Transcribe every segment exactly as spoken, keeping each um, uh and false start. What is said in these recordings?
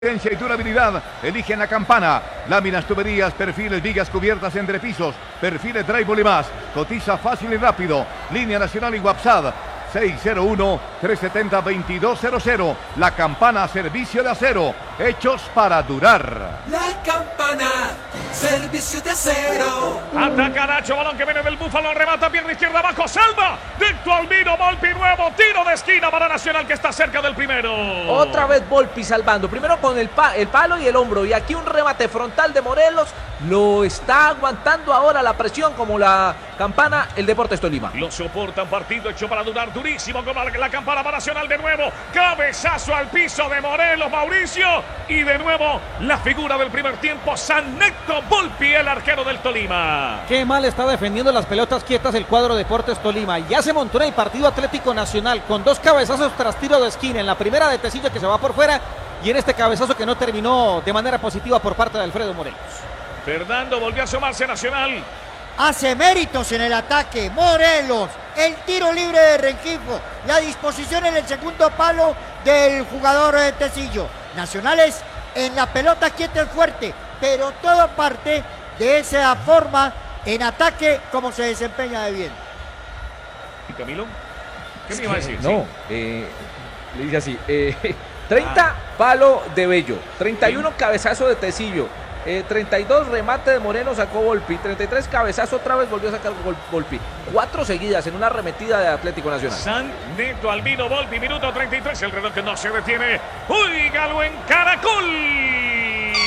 y durabilidad. Eligen La Campana. Láminas, tuberías, perfiles, vigas cubiertas entre pisos, perfiles, drywall y más. Cotiza fácil y rápido. Línea nacional y WhatsApp seis cero uno, tres siete cero, dos dos cero cero. La Campana, servicio de acero, hechos para durar. La Campana, servicio de acero. Ataca Nacho, balón que viene del Búfalo, remata pierna izquierda abajo, salva. Dicto Albino, Volpi nuevo, tiro de esquina para Nacional que está cerca del primero. Otra vez Volpi salvando, primero con el, pa el palo y el hombro, y aquí un remate frontal de Morelos. Lo está aguantando ahora la presión como la Campana, el Deportes Tolima. Lo soportan, partido hecho para durar, durísimo como la, la Campana para Nacional de nuevo. Cabezazo al piso de Morelos, Mauricio. Y de nuevo la figura del primer tiempo, San Neto Volpi, el arquero del Tolima. Qué mal está defendiendo las pelotas quietas el cuadro Deportes Tolima. Ya se montó en el partido Atlético Nacional con dos cabezazos tras tiro de esquina. En la primera de Tecillo que se va por fuera y en este cabezazo que no terminó de manera positiva por parte de Alfredo Morelos. Fernando volvió a asomarse Nacional. Hace méritos en el ataque, Morelos, el tiro libre de Rengifo, la disposición en el segundo palo del jugador de Tecillo. Nacionales en la pelota quieta y fuerte, pero todo parte de esa forma en ataque como se desempeña de bien. ¿Y Camilo? ¿Qué me iba a decir? No, Sí. eh, le dice así, eh, treinta ah. palo de Bello, treinta y uno sí. cabezazo de Tecillo. Eh, treinta y dos remate de Moreno sacó Volpi, treinta y tres cabezazo otra vez volvió a sacar Volpi, cuatro seguidas en una arremetida de Atlético Nacional. San Neto Albino Volpi, minuto treinta y tres, el reloj que no se detiene. Uígalo en Caracol.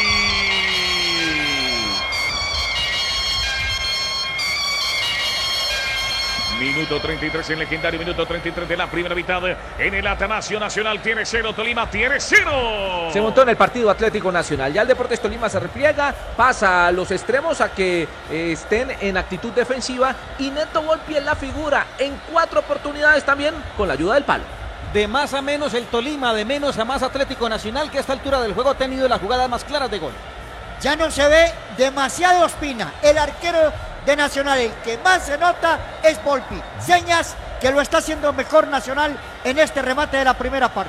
Minuto treinta y tres en legendario, minuto treinta y tres de la primera mitad. En el Atanasio, Nacional tiene cero, Tolima tiene cero. Se montó en el partido Atlético Nacional. Ya el Deportes Tolima se repliega, pasa a los extremos a que eh, estén en actitud defensiva. Y Neto Volpi en la figura en cuatro oportunidades también con la ayuda del palo. De más a menos el Tolima, de menos a más Atlético Nacional, que a esta altura del juego ha tenido las jugadas más claras de gol. Ya no se ve demasiado Ospina, el arquero de Nacional, el que más se nota es Volpi. Señas que lo está haciendo mejor Nacional en este remate de la primera parte.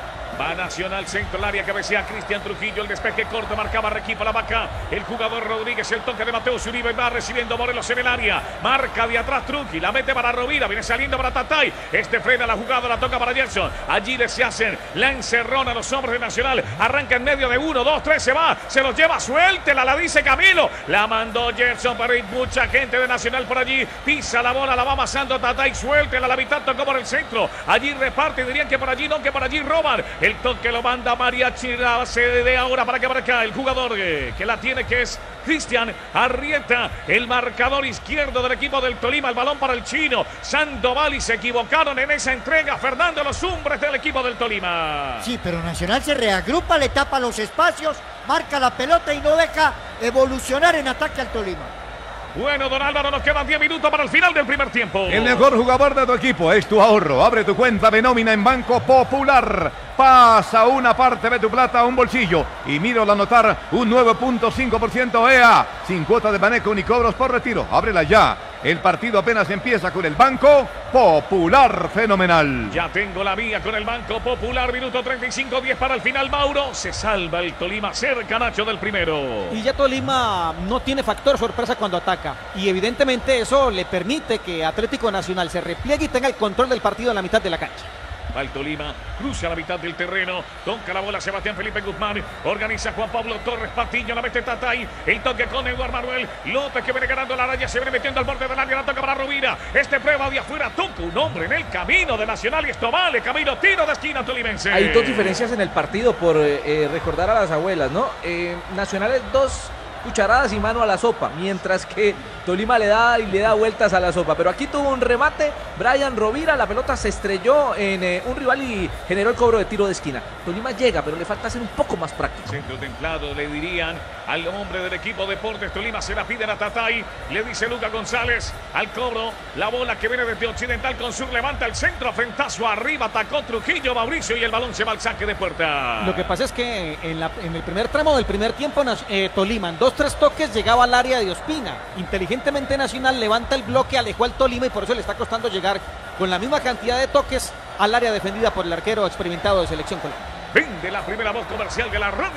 Va Nacional, centro del área, cabecea Cristian Trujillo, el despeje corto, marcaba Requipa la vaca, el jugador Rodríguez, el toque de Mateo Uribe, va recibiendo Morelos en el área, marca de atrás Trujillo, la mete para Rovira, viene saliendo para Tatay, este frena la jugada, la toca para Gerson, allí le se hacen la encerrona a los hombres de Nacional, arranca en medio de uno, dos, tres, se va, se los lleva, suéltela, la dice Camilo, la mandó Gerson, pero hay mucha gente de Nacional por allí, pisa la bola, la va amasando Tatay, suéltela, la mitad tocó por el centro, allí reparte, dirían que por allí no, que por allí roban. El toque lo manda Mariachi, la cede ahora para que marca el jugador que la tiene, que es Cristian Arrieta, el marcador izquierdo del equipo del Tolima, el balón para el chino, Sandoval, y se equivocaron en esa entrega, Fernando, los hombres del equipo del Tolima. Sí, pero Nacional se reagrupa, le tapa los espacios, marca la pelota y no deja evolucionar en ataque al Tolima. Bueno, don Álvaro, nos quedan diez minutos para el final del primer tiempo. El mejor jugador de tu equipo es tu ahorro. Abre tu cuenta de nómina en Banco Popular. Pasa una parte de tu plata a un bolsillo y míralo anotar un nueve punto cinco por ciento E A. Sin cuota de manejo ni cobros por retiro. Ábrela ya. El partido apenas empieza con el Banco Popular. Fenomenal. Ya tengo la mía con el Banco Popular. Minuto treinta y cinco, diez para el final, Mauro. Se salva el Tolima, cerca Nacho del primero. Y ya Tolima no tiene factor sorpresa cuando ataca. Y evidentemente eso le permite que Atlético Nacional se repliegue y tenga el control del partido en la mitad de la cancha. Va el Tolima, cruza la mitad del terreno, toca la bola Sebastián Felipe Guzmán, organiza Juan Pablo Torres Patiño, la mete Tatay, el toque con Eduardo Manuel López, que viene ganando la raya, se viene metiendo al borde del área, la toca para Rovira, este prueba de afuera, toca un hombre en el camino de Nacional y esto vale, Camilo, tiro de esquina tolimense. Hay dos diferencias en el partido por eh, recordar a las abuelas, ¿no? Eh, Nacional es dos cucharadas y mano a la sopa, mientras que Tolima le da y le da vueltas a la sopa, pero aquí tuvo un remate Brian Rovira, la pelota se estrelló en eh, un rival y generó el cobro de tiro de esquina. Tolima llega, pero le falta ser un poco más práctico. Centro templado, le dirían al hombre del equipo Deportes Tolima, se la piden a Tatay, le dice Luca González al cobro, la bola que viene desde Occidental con Sur, levanta el centro, frentazo arriba, atacó Trujillo, Mauricio, y el balón se va al saque de puerta. Lo que pasa es que en, la, en el primer tramo del primer tiempo eh, Tolima en dos, tres toques llegaba al área de Ospina, inteligentemente Nacional levanta el bloque, alejó al Tolima y por eso le está costando llegar con la misma cantidad de toques al área defendida por el arquero experimentado de Selección Colombia. Vende la primera voz comercial de la radio.